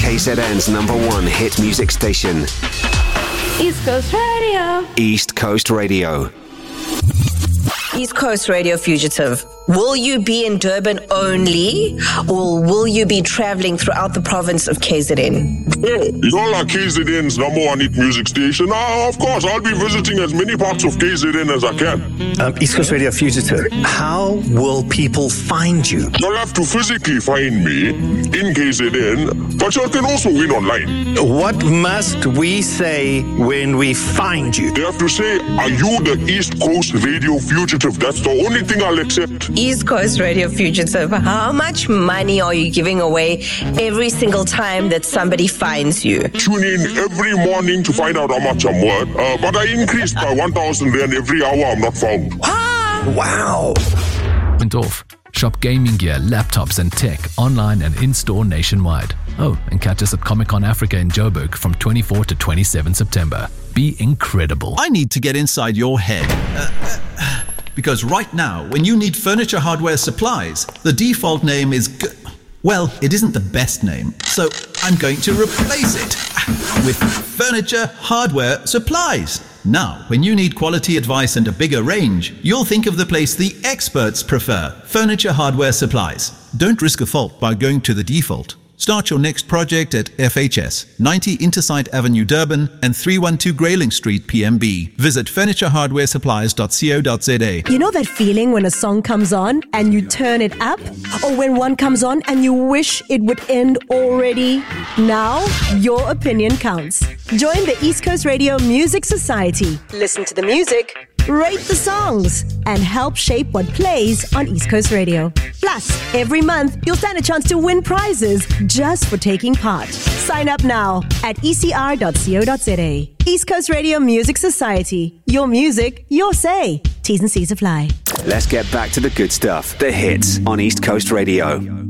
KZN's #1 hit music station. East Coast Radio. East Coast Radio. East Coast Radio Fugitive. Will you be in Durban only, or will you be traveling throughout the province of KZN? You're like KZN's #1 hit music station. Of course, I'll be visiting as many parts of KZN as I can. East Coast Radio Fugitive, how will people find you? You'll have to physically find me in KZN, but you can also win online. What must we say when we find you? They have to say, are you the East Coast Radio Fugitive? That's the only thing I'll accept. East Coast Radio Fugitive, how much money are you giving away every single time that somebody finds you? Tune in every morning to find out how much I'm worth. But I increased by 1,000 rand every hour I'm not found. Wow. Went off. Shop gaming gear, laptops and tech online and in-store nationwide. Oh, and catch us at Comic-Con Africa in Joburg from 24 to 27 September. Be incredible. I need to get inside your head. Because right now, when you need furniture hardware supplies, the default name is well, it isn't the best name. So I'm going to replace it with Furniture Hardware Supplies. Now, when you need quality advice and a bigger range, you'll think of the place the experts prefer, Furniture Hardware Supplies. Don't risk a fault by going to the default. Start your next project at FHS, 90 Intersite Avenue, Durban, and 312 Grayling Street, PMB. Visit furnitureHardwareSupplies.co.za. You know that feeling when a song comes on and you turn it up? Or when one comes on and you wish it would end already? Now, your opinion counts. Join the East Coast Radio Music Society. Listen to the music, rate the songs, and help shape what plays on East Coast Radio. Plus, every month, you'll stand a chance to win prizes just for taking part. Sign up now at ecr.co.za. East Coast Radio Music Society. Your music, your say. T's and C's apply. Let's get back to the good stuff. The hits on East Coast Radio.